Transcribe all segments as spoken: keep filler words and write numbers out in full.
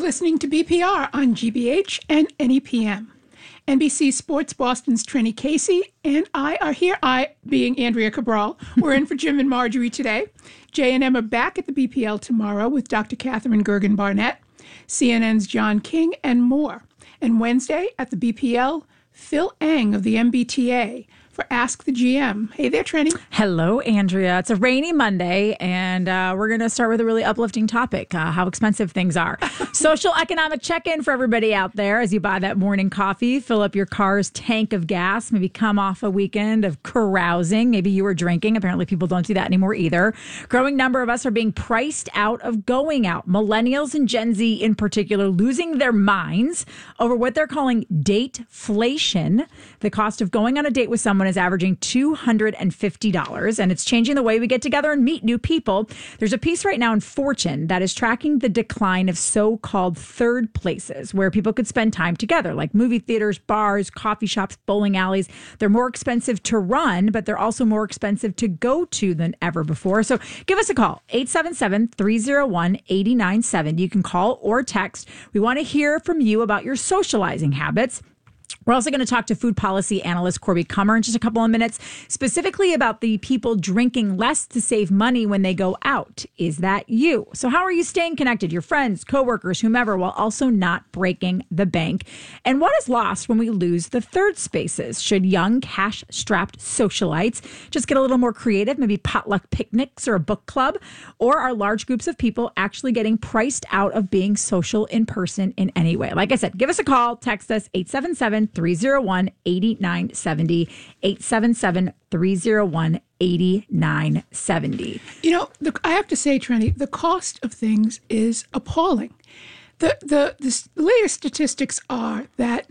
listening to B P R on G B H and N E P M. N B C Sports Boston's Trenny Casey and I are here, I being Andrea Cabral. We're in for Jim and Marjorie today. Jay and Em are back at the B P L tomorrow with Doctor Catherine Gergen Barnett, C N N's John King, and more. And Wednesday at the B P L, Phil Eng of the M B T A for Ask the G M. Hey there, Trenny. Hello, Andrea. It's a rainy Monday, and uh, we're going to start with a really uplifting topic, uh, how expensive things are. Social economic check-in for everybody out there as you buy that morning coffee, fill up your car's tank of gas, maybe come off a weekend of carousing. Maybe you were drinking. Apparently, people don't do that anymore either. Growing number of us are being priced out of going out. Millennials and Gen Z in particular losing their minds over what they're calling dateflation. The cost of going on a date with someone is averaging two hundred fifty dollars, and it's changing the way we get together and meet new people. There's a piece right now in Fortune that is tracking the decline of so-called third places where people could spend time together, like movie theaters, bars, coffee shops, bowling alleys. They're more expensive to run, but they're also more expensive to go to than ever before. So give us a call, eight seven seven, three oh one, eight nine seven zero. You can call or text. We want to hear from you about your socializing habits. We're also going to talk to food policy analyst Corby Kummer in just a couple of minutes, specifically about the people drinking less to save money when they go out. Is that you? So how are you staying connected, your friends, coworkers, whomever, while also not breaking the bank? And what is lost when we lose the third spaces? Should young, cash-strapped socialites just get a little more creative, maybe potluck picnics or a book club? Or are large groups of people actually getting priced out of being social in person in any way? Like I said, give us a call, text us, eight seven seven, three oh one, eight nine seven zero, eight seven seven, three oh one, eight nine seven zero. You know, the, I have to say, Trenny, the cost of things is appalling. The, the, the latest statistics are that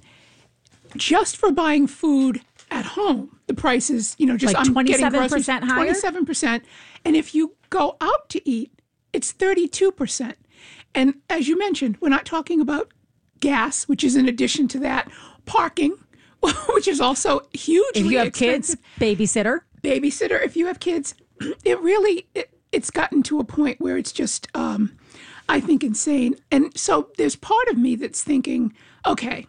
just for buying food at home, the price is, you know, just like twenty-seven percent higher? twenty-seven percent. And if you go out to eat, it's thirty-two percent. And as you mentioned, we're not talking about gas, which is in addition to that, parking, which is also hugely If you have expensive. kids, babysitter. Babysitter, if you have kids, it really, it, it's gotten to a point where it's just, um, I think, insane. And so there's part of me that's thinking, okay,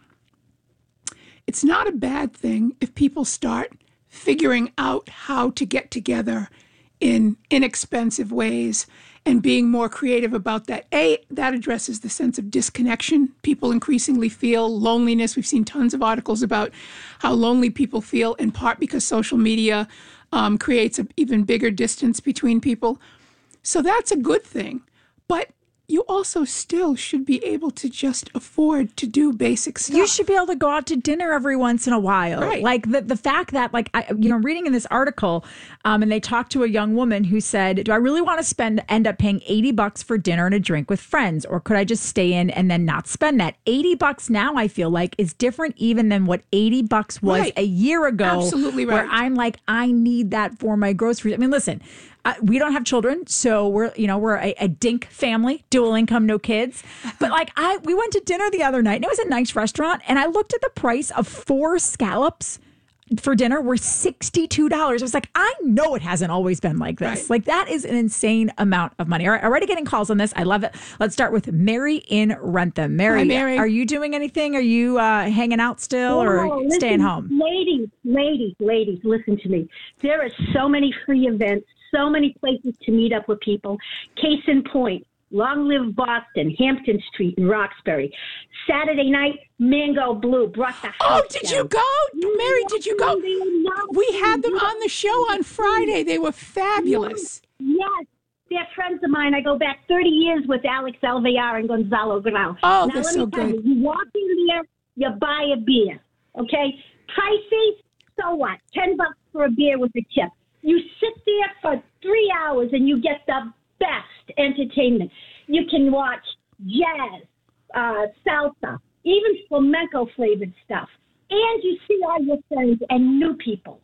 it's not a bad thing if people start figuring out how to get together in inexpensive ways and being more creative about that. A, that addresses the sense of disconnection. People increasingly feel loneliness. We've seen tons of articles about how lonely people feel, in part because social media um, creates an even bigger distance between people. So that's a good thing. But you also still should be able to just afford to do basic stuff. You should be able to go out to dinner every once in a while. Right. Like the, the fact that, like, I, you know, reading in this article, um, and they talked to a young woman who said, do I really want to spend, end up paying eighty bucks for dinner and a drink with friends? Or could I just stay in and then not spend that? eighty bucks now, I feel like, is different even than what eighty bucks was Right. a year ago. Absolutely right. Where I'm like, I need that for my groceries. I mean, listen, Uh, we don't have children, so we're, you know, we're a, a dink family, dual income, no kids. But like I, we went to dinner the other night and it was a nice restaurant. And I looked at the price of four scallops for dinner were sixty-two dollars. I was like, I know it hasn't always been like this. Right. Like that is an insane amount of money. All right, already getting calls on this. I love it. Let's start with Mary in Rentham. Mary, Hi, Mary. Are you doing anything? Are you uh, hanging out still or No, listen, staying home? Ladies, ladies, ladies, listen to me. There are so many free events, so many places to meet up with people. Case in point, Long Live Boston, Hampton Street in Roxbury. Saturday night, Mango Blue brought the house Oh, did down. you go? Mary, did you go? We had them on the show on Friday. They were fabulous. Yes. They're friends of mine. I go back thirty years with Alex Alvear and Gonzalo Grau. Oh, now, they're let so me tell good. You, you walk in there, you buy a beer, okay? Pricey, so what? Ten bucks for a beer with a tip. You sit there for three hours and you get the best entertainment. You can watch jazz, uh, salsa, even flamenco-flavored stuff. And you see all your friends and new people.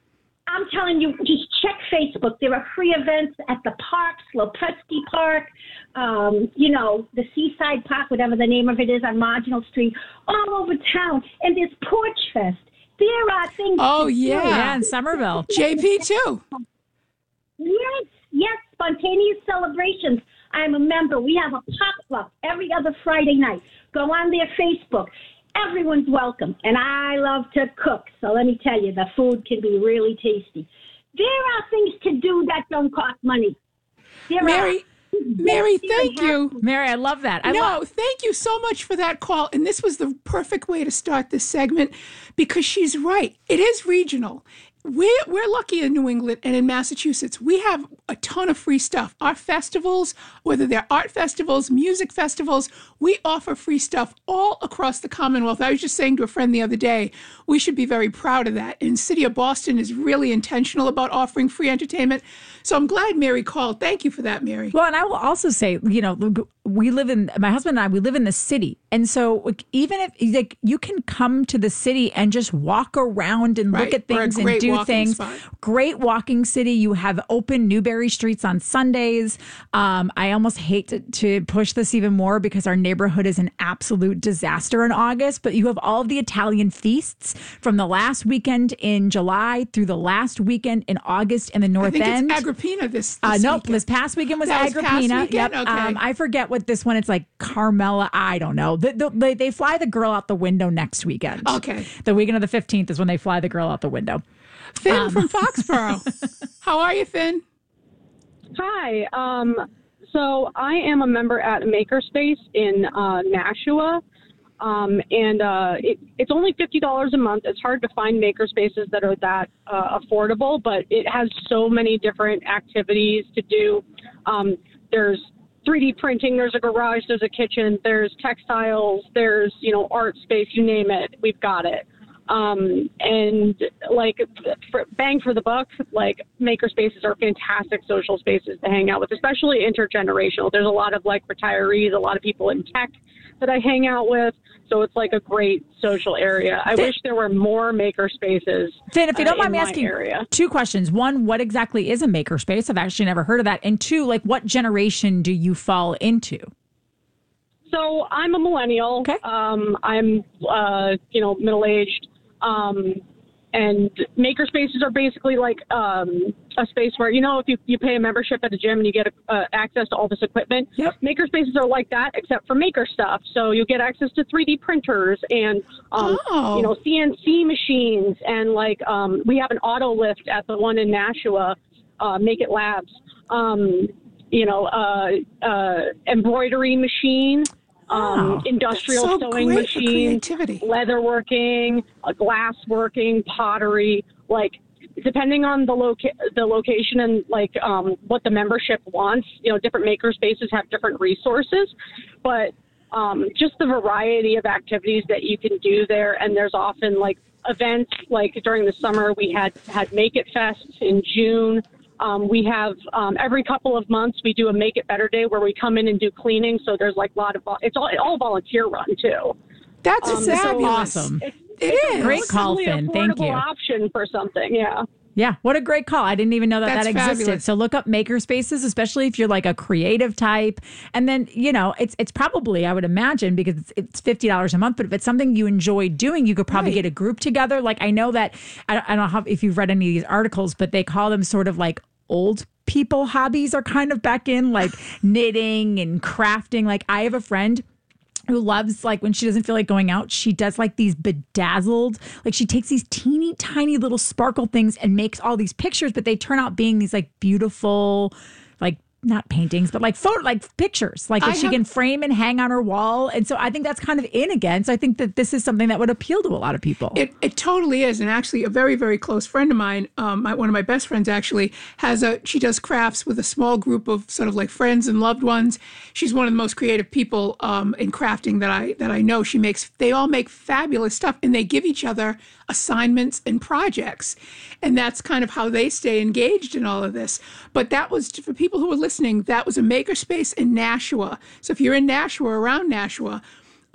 I'm telling you, just check Facebook. There are free events at the parks, Lopretsky Park, um, you know, the Seaside Park, whatever the name of it is, on Marginal Street, all over town. And there's Porch Fest. There are things Oh, to do. yeah. Yeah, in Somerville. J P, too. Yes, yes, spontaneous celebrations. I'm a member. We have a pop potluck every other Friday night. Go on their Facebook. Everyone's welcome. And I love to cook. So let me tell you, the food can be really tasty. There are things to do that don't cost money. There Mary, are. Mary, thank you. Mary, I love that. I no, love- thank you so much for that call. And this was the perfect way to start this segment because she's right. It is regional. We're, we're lucky in New England and in Massachusetts. We have a ton of free stuff. Our festivals, whether they're art festivals, music festivals, we offer free stuff all across the Commonwealth. I was just saying to a friend the other day, we should be very proud of that. And the city of Boston is really intentional about offering free entertainment. So I'm glad Mary called. Thank you for that, Mary. Well, and I will also say, you know, we live in, my husband and I, we live in the city. And so like, even if like you can come to the city and just walk around and Right. look at We're a things and great do walking things. spot. Great walking city. You have open Newberry streets on Sundays. Um, I almost hate to, to push this even more because our neighborhood is an absolute disaster in August, but you have all of the Italian feasts from the last weekend in July through the last weekend in August in the North I think End. it's Agrippina this, this Uh, nope, weekend. this past weekend was That was past Agrippina. weekend? Yep. Okay. Um, I forget what this one. It's like Carmela. I don't know. The, the, they, they fly the girl out the window next weekend. Okay. The weekend of the fifteenth is when they fly the girl out the window. Finn Um, from Foxborough. How are you, Finn? Hi. Um, so I am a member at Makerspace in uh, Nashua, um, and uh, it, it's only fifty dollars a month. It's hard to find makerspaces that are that uh, affordable, but it has so many different activities to do. Um, there's three D printing, there's a garage, there's a kitchen, there's textiles, there's, you know, art space, you name it, we've got it. Um, and like for, bang for the buck, like maker spaces are fantastic social spaces to hang out with, especially intergenerational. There's a lot of like retirees, a lot of people in tech that I hang out with. So it's like a great social area. I Finn, wish there were more maker spaces. Finn, if you don't uh, mind me in my asking, area. two questions. One, what exactly is a makerspace? I've actually never heard of that. And two, like what generation do you fall into? So I'm a millennial. Okay. Um, I'm, uh, you know, middle-aged. Um, and maker spaces are basically like um, a space where, you know, if you, you pay a membership at a gym and you get uh, access to all this equipment, Yep. maker spaces are like that, except for maker stuff. So you get access to three D printers and, um, Oh. you know, C N C machines. And like um, we have an auto lift at the one in Nashua, uh, Make It Labs, um, you know, uh, uh, embroidery machine. Um, Oh, industrial that's so sewing great for machines, creativity. leatherworking, uh, glass working, pottery. Like depending on the loca- the location and like um, what the membership wants, you know, different maker spaces have different resources, but um, just the variety of activities that you can do there. And there's often like events. Like during the summer, we had had Make It Fest in June. Um, we have um, every couple of months we do a Make It Better Day where we come in and do cleaning. So there's like a lot of it's all all volunteer run too. That's Um, so fabulous. awesome. It's, It it's is. a Great call, relatively Finn. Thank affordable you. Option for something, yeah. Yeah, what a great call. I didn't even know that That's that existed. fabulous. So look up maker spaces, especially if you're like a creative type. And then, you know, it's it's probably, I would imagine, because it's, it's fifty dollars a month, but if it's something you enjoy doing, you could probably Right. get a group together. Like I know that, I don't, I don't know how, if you've read any of these articles, but they call them sort of like old people hobbies are kind of back in, like knitting and crafting. Like I have a friend who loves, like, when she doesn't feel like going out, she does like these bedazzled, like she takes these teeny tiny little sparkle things and makes all these pictures, but they turn out being these like beautiful, like not paintings, but like photo, like pictures, like that I she have- can frame and hang on her wall. And so I think that's kind of in again. So I think that this is something that would appeal to a lot of people. It, it totally is. And actually, a very, very close friend of mine, um, my, one of my best friends actually, has a, she does crafts with a small group of sort of like friends and loved ones. She's one of the most creative people um, in crafting that I that I know. She makes, they all make fabulous stuff and they give each other assignments and projects. And that's kind of how they stay engaged in all of this. But that was, for people who are listening, that was a makerspace in Nashua. So if you're in Nashua, around Nashua,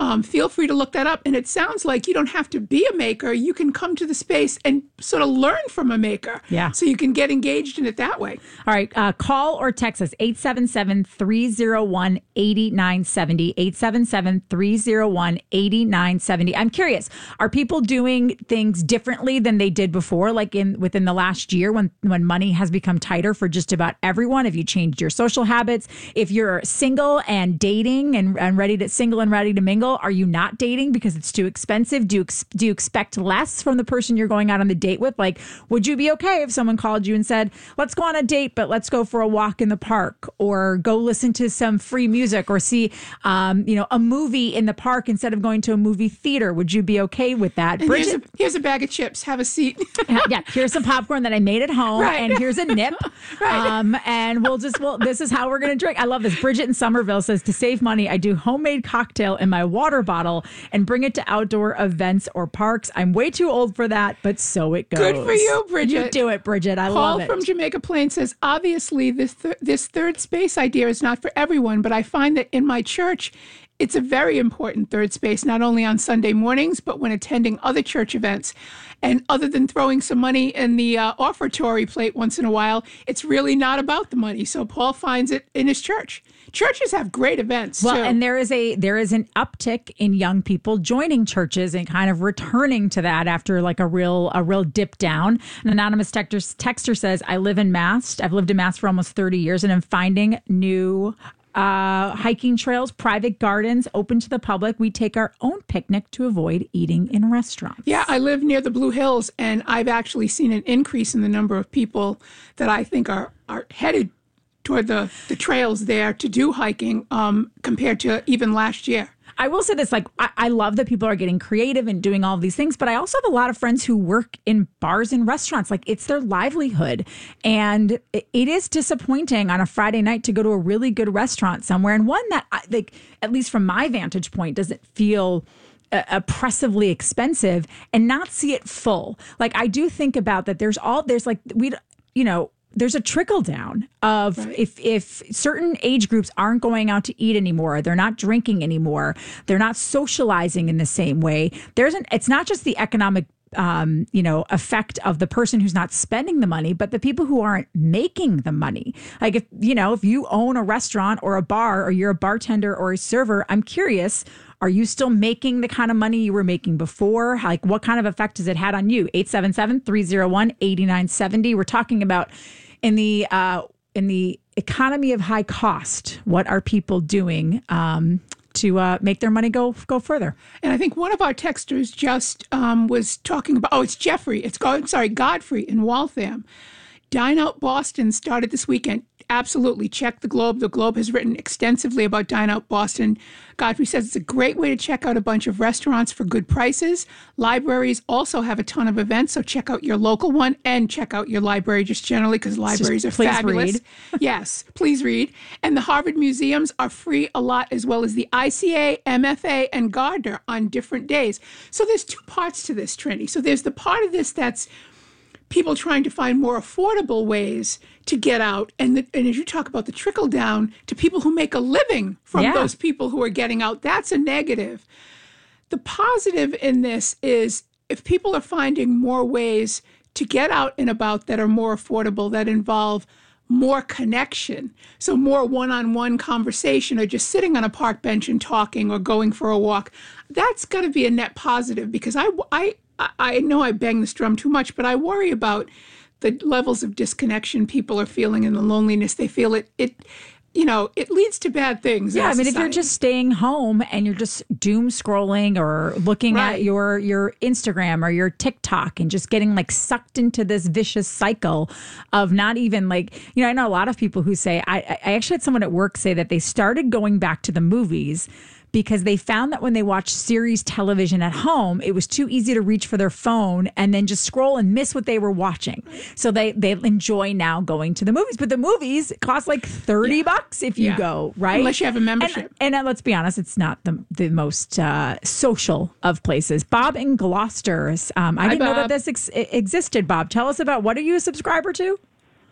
Um, feel free to look that up. And it sounds like you don't have to be a maker. You can come to the space and sort of learn from a maker. Yeah. So you can get engaged in it that way. All right. Uh, call or text us eight seven seven, three oh one, eight nine seven oh, eight seven seven, three oh one, eight nine seven oh. I'm curious, are people doing things differently than they did before, like in within the last year when, when money has become tighter for just about everyone? Have you changed your social habits? If you're single and dating and, and ready to single and ready to mingle, are you not dating because it's too expensive? Do you, ex- do you expect less from the person you're going out on the date with? Like, would you be okay if someone called you and said, let's go on a date, but let's go for a walk in the park, or go listen to some free music, or see, um, you know, a movie in the park instead of going to a movie theater? Would you be okay with that? And Bridget, here's, a, here's a bag of chips. Have a seat. yeah, here's some popcorn that I made at home, Right. and here's a nip. Right. Um, and we'll just, well, this is how we're going to drink. I love this. Bridget in Somerville says, to save money, I do homemade cocktail in my water bottle and bring it to outdoor events or parks. I'm way too old for that, but so it goes. Good for you, Bridget. You do it, Bridget. I Paul love it. from Jamaica Plain says, obviously, this, th- this third space idea is not for everyone, but I find that in my church, it's a very important third space, not only on Sunday mornings, but when attending other church events. And other than throwing some money in the uh, offertory plate once in a while, it's really not about the money. So Paul finds it in his church. Churches have great events, well, too. and there is a there is an uptick in young people joining churches and kind of returning to that after like a real a real dip down. An anonymous texter, texter says, I live in Mass. I've lived in Mass for almost thirty years, and I'm finding new uh, hiking trails, private gardens open to the public. We take our own picnic to avoid eating in restaurants. Yeah, I live near the Blue Hills, and I've actually seen an increase in the number of people that I think are, are headed toward the, the trails there to do hiking um, compared to even last year. I will say this, like, I, I love that people are getting creative and doing all of these things, but I also have a lot of friends who work in bars and restaurants. Like, it's their livelihood. And it, it is disappointing on a Friday night to go to a really good restaurant somewhere. And one that, I, like, at least from my vantage point, doesn't feel uh, oppressively expensive and not see it full. Like, I do think about that. There's all, there's like, we, you know, there's a trickle down of right. if if certain age groups aren't going out to eat anymore, they're not drinking anymore, they're not socializing in the same way. There's an it's not just the economic um, you know, effect of the person who's not spending the money, but the people who aren't making the money. Like if you know, if you own a restaurant or a bar or you're a bartender or a server, I'm curious, are you still making the kind of money you were making before? Like what kind of effect has it had on you? eight seven seven, three oh one, eight nine seven oh. We're talking about in the uh, in the economy of high cost, what are people doing um, to uh, make their money go go further? And I think one of our texters just um, was talking about, oh, it's Jeffrey. It's, I'm sorry, Godfrey in Waltham. Dine Out Boston started this weekend. Absolutely. Check the Globe. The Globe has written extensively about Dine Out Boston. Godfrey says it's a great way to check out a bunch of restaurants for good prices. Libraries also have a ton of events, so check out your local one and check out your library just generally because libraries just are please fabulous. Read. Yes, please read. And the Harvard Museums are free a lot, as well as the I C A, M F A, and Gardner on different days. So there's two parts to this, Trinity. So there's the part of this that's people trying to find more affordable ways to get out. And, the, and as you talk about the trickle down to people who make a living from yeah. those people who are getting out, that's a negative. The positive in this is if people are finding more ways to get out and about that are more affordable, that involve more connection, so more one-on-one conversation or just sitting on a park bench and talking or going for a walk, that's got to be a net positive because I, I, I know I bang this drum too much, but I worry about the levels of disconnection people are feeling and the loneliness they feel. It, it, you know, it leads to bad things. Yeah, I mean, society. if you're just staying home and you're just doom scrolling or looking right. at your your Instagram or your TikTok and just getting like sucked into this vicious cycle of not even like, you know, I know a lot of people who say, I, I actually had someone at work say that they started going back to the movies because they found that when they watched series television at home, it was too easy to reach for their phone and then just scroll and miss what they were watching. So they, they enjoy now going to the movies. But the movies cost like thirty yeah. bucks if you yeah. go, right? Unless you have a membership. And, and uh, let's be honest, it's not the the most uh, social of places. Bob in Gloucester, um, I Hi, didn't Bob. know that this ex- existed, Bob. Tell us about, what are you a subscriber to?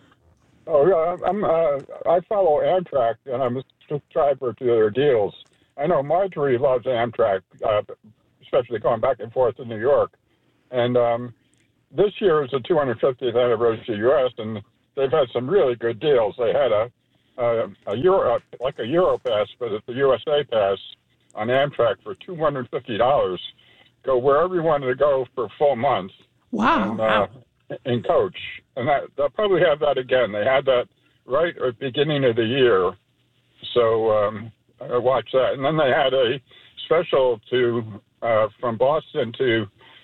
Oh, yeah, I'm, uh, I follow Amtrak, and I'm a subscriber to their deals. I know Marjorie loves Amtrak, uh, especially going back and forth to New York. And um, this year is the two hundred fiftieth anniversary of the U S, and they've had some really good deals. They had a a, a Euro, uh, like a Euro pass, but it's a U S A pass on Amtrak for two hundred fifty dollars. Go wherever you wanted to go for a full month. Wow. And, uh, in coach. And that, they'll probably have that again. They had that right at the beginning of the year. So um, I watched that. And then they had a special to uh, from Boston to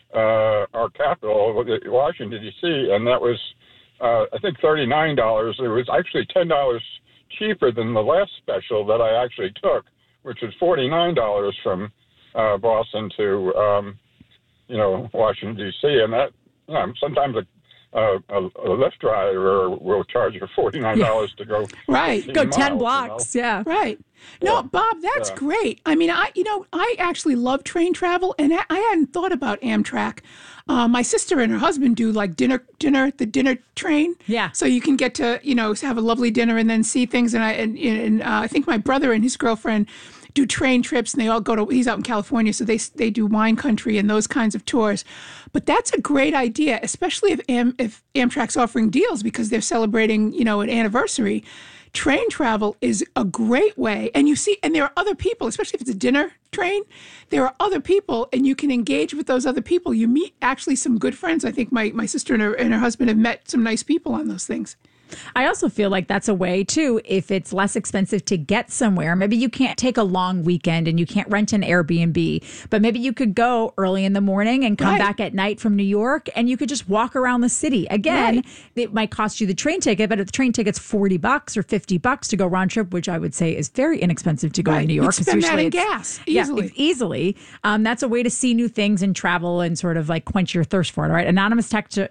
uh, our capital, Washington, D C, and that was, uh, I think, thirty-nine dollars. It was actually ten dollars cheaper than the last special that I actually took, which was forty-nine dollars from uh, Boston to, um, you know, Washington, D C. And that, you know, sometimes a Uh, a, a Lyft driver will charge you forty-nine dollars yeah. to go right go ten miles, blocks you know? yeah right no yeah. Bob, that's yeah. great. I mean, I you know I actually love train travel, and I, I hadn't thought about Amtrak. Uh, my sister and her husband do like dinner dinner the dinner train, yeah so you can get to, you know, have a lovely dinner and then see things. And I and, and uh, I think my brother and his girlfriend do train trips, and they all go to, he's out in California, so they they do wine country and those kinds of tours. But that's a great idea, especially if Am, if Amtrak's offering deals because they're celebrating, you know, an anniversary. Train travel is a great way. And you see, and there are other people, especially if it's a dinner train, there are other people, and you can engage with those other people. You meet actually some good friends. I think my, my sister and her, and her husband have met some nice people on those things. I also feel like that's a way, too, if it's less expensive to get somewhere. Maybe you can't take a long weekend and you can't rent an Airbnb, but maybe you could go early in the morning and come right. back at night from New York, and you could just walk around the city. Again, right. it might cost you the train ticket, but if the train ticket's forty bucks or fifty bucks to go round trip, which I would say is very inexpensive to go right. to New York. You'd spend that in gas easily. Yeah, easily. Um, that's a way to see new things and travel and sort of like quench your thirst for it. All right. Anonymous texter,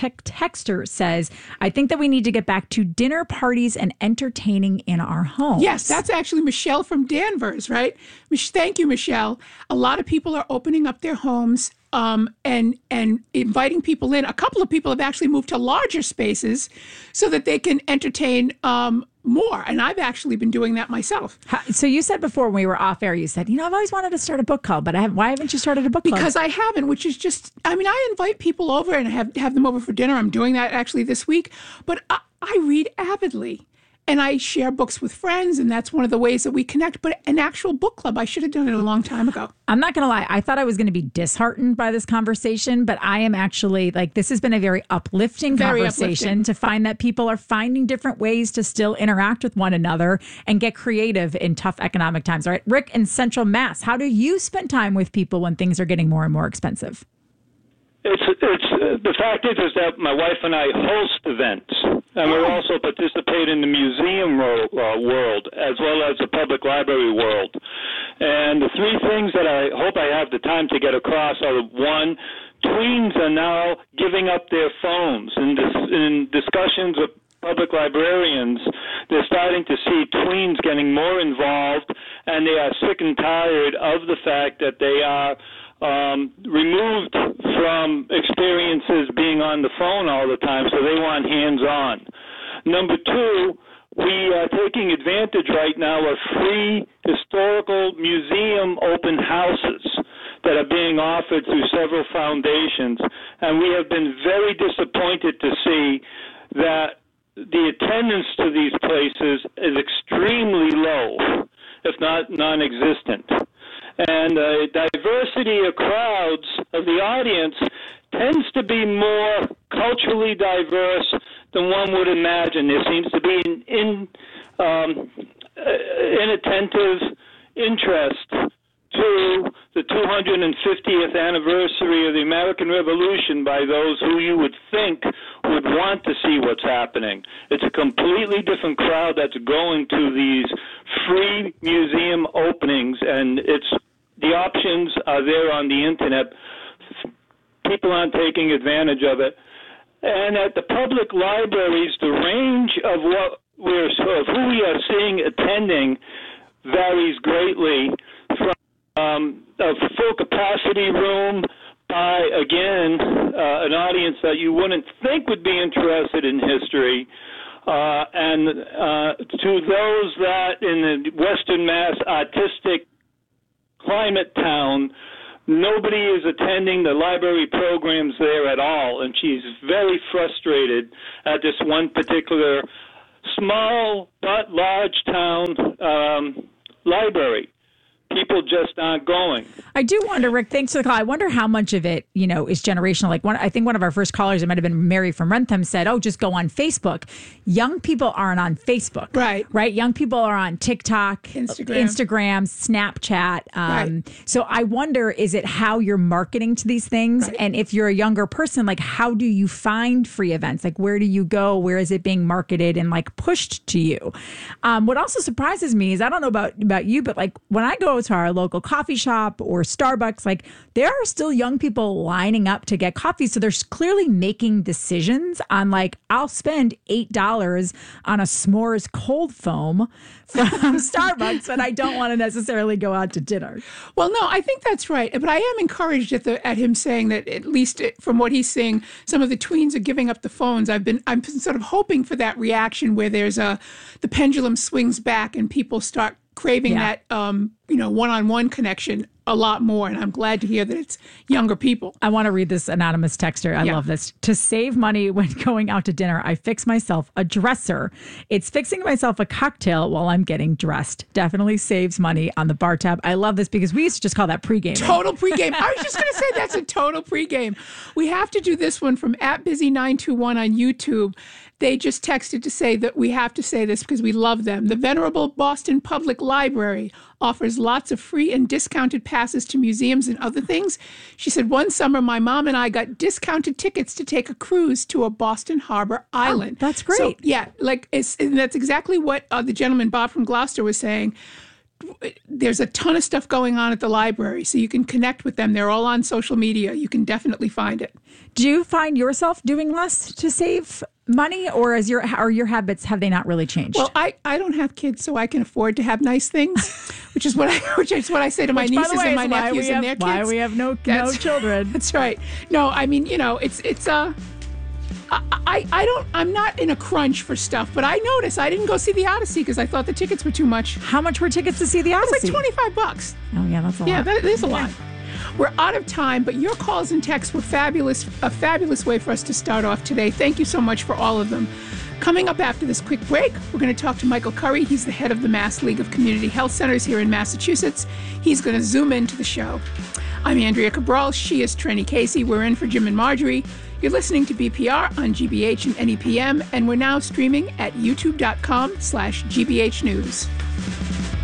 texter says, I think that we need to get back to dinner parties and entertaining in our homes. Yes, that's actually Michelle from Danvers, right? Mich- Thank you, Michelle. A lot of people are opening up their homes um, and and inviting people in. A couple of people have actually moved to larger spaces so that they can entertain um, more. And I've actually been doing that myself. So you said before when we were off air, you said, you know, I've always wanted to start a book club, but I have, why haven't you started a book club? Because I haven't, which is just, I mean, I invite people over and have, have them over for dinner. I'm doing that actually this week. But I, I read avidly, and I share books with friends, and that's one of the ways that we connect. But an actual book club, I should have done it a long time ago. I'm not going to lie. I thought I was going to be disheartened by this conversation, but I am actually, like, this has been a very uplifting very conversation uplifting. to find that people are finding different ways to still interact with one another and get creative in tough economic times. All right, Rick in Central Mass, how do you spend time with people when things are getting more and more expensive? It's it's uh, the fact is is that my wife and I host events, and we also participate in the museum ro- uh, world as well as the public library world. And the three things that I hope I have the time to get across are: one, tweens are now giving up their phones. In dis- in discussions with public librarians, they're starting to see tweens getting more involved, and they are sick and tired of the fact that they are Um, removed from experiences being on the phone all the time, so they want hands-on. Number two, we are taking advantage right now of free historical museum open houses that are being offered through several foundations, and we have been very disappointed to see that the attendance to these places is extremely low, if not non-existent. And the uh, diversity of crowds of the audience tends to be more culturally diverse than one would imagine. There seems to be an in, um, uh, inattentive interest to the two hundred fiftieth anniversary of the American Revolution by those who you would think would want to see what's happening. It's a completely different crowd that's going to these free museum openings, and it's the options are there on the internet. People aren't taking advantage of it. And at the public libraries, the range of what we're of who we are seeing attending varies greatly, from um, a full capacity room by, again, uh, an audience that you wouldn't think would be interested in history, uh, and uh, to those that in the Western Mass artistic climate town. Nobody is attending the library programs there at all, and she's very frustrated at this one particular small but large town um, library. People just aren't going. I do wonder, Rick, thanks for the call. I wonder how much of it, you know, is generational. Like one, I think one of our first callers, it might have been Mary from Rentham, said, oh, just go on Facebook. Young people aren't on Facebook. Right. Right. Young people are on TikTok, Instagram, Instagram Snapchat. Um, right. So I wonder, is it how you're marketing to these things? Right. And if you're a younger person, like how do you find free events? Like where do you go? Where is it being marketed and like pushed to you? Um, what also surprises me is, I don't know about, about you, but like when I go to our local coffee shop or Starbucks, like there are still young people lining up to get coffee. So they're clearly making decisions on like, I'll spend eight dollars on a s'mores cold foam from Starbucks, but I don't want to necessarily go out to dinner. Well, no, I think that's right. But I am encouraged at the at him saying that, at least from what he's seeing, some of the tweens are giving up the phones. I've been I'm sort of hoping for that reaction where there's a the pendulum swings back and people start craving Yeah. that um, you know, one-on-one connection a lot more. And I'm glad to hear that it's younger people. I want to read this anonymous texter. I Yeah. love this. To save money when going out to dinner, I fix myself a dresser. It's fixing myself a cocktail while I'm getting dressed. Definitely saves money on the bar tab. I love this because we used to just call that pregame. Total pregame. I was just going to say that's a total pregame. We have to do this one from at busy nine two one on YouTube. They just texted to say that we have to say this because we love them. The venerable Boston Public Library offers lots of free and discounted passes to museums and other things. She said, one summer, my mom and I got discounted tickets to take a cruise to a Boston Harbor island. that's great. So, yeah, like it's, and that's exactly what uh, the gentleman, Bob from Gloucester, was saying. There's a ton of stuff going on at the library, so you can connect with them. They're all on social media. You can definitely find it. Do you find yourself doing less to save money, or is your or your habits, have they not really changed? Well, I, I don't have kids, so I can afford to have nice things, which is what I which is what I say to my Which, by the nieces way, and my is why nephews we and have- their kids. why we have no no That's- children. That's right. No, I mean, you know, it's it's uh I, I, I don't I'm not in a crunch for stuff, but I noticed I didn't go see the Odyssey because I thought the tickets were too much. How much were tickets to see the Odyssey? It's like twenty-five bucks. Oh yeah, that's a Yeah, lot. that is a lot. We're out of time, but your calls and texts were fabulous, a fabulous way for us to start off today. Thank you so much for all of them. Coming up after this quick break, we're going to talk to Michael Curry. He's the head of the Mass League of Community Health Centers here in Massachusetts. He's going to zoom into the show. I'm Andrea Cabral. She is Trenny Casey. We're in for Jim and Marjorie. You're listening to B P R on G B H and N E P M, and we're now streaming at youtube.com slash GBH News.